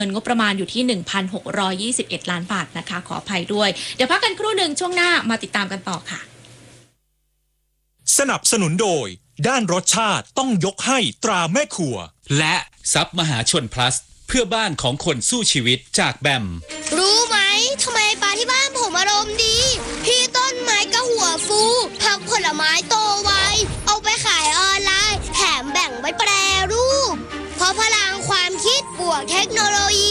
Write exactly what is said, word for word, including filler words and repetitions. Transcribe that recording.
เงินงบประมาณอยู่ที่ หนึ่งพันหกร้อยยี่สิบเอ็ด ล้านบาทนะคะขออภัยด้วยเดี๋ยวพักกันครู่หนึ่งช่วงหน้ามาติดตามกันต่อค่ะสนับสนุนโดยด้านรสชาติต้องยกให้ตราแม่ครัวและซับมหาชน plus เพื่อบ้านของคนสู้ชีวิตจากแบมรู้ไหมทำไมปลาที่บ้านผมอารมณ์ดีพี่ต้นไม้ก็หัวฟูผักผลไม้โตไวเอาไปขายออนไลน์แถมแบ่งไว้แปรรูปเพราะพลังความคิดบวกเทคโนโลยี